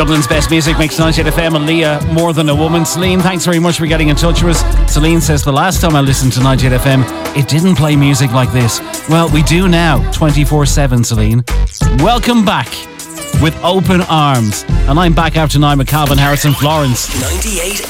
Dublin's best music mix, 98 FM, and Leah, More Than a Woman. Celine, thanks very much for getting in touch with us. Celine says, the last time I listened to 98 FM, it didn't play music like this. Well, we do now, 24/7, Celine. Welcome back with open arms. And I'm back after 9 with Calvin Harris and Florence. 98